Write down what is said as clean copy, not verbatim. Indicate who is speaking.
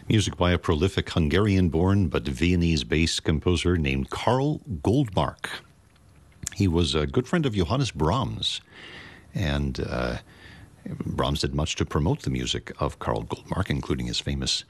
Speaker 1: Music by a prolific Hungarian-born but Viennese-based composer named Karl Goldmark. He was a good friend of Johannes Brahms, and Brahms did much to promote the music of Karl Goldmark, including his famous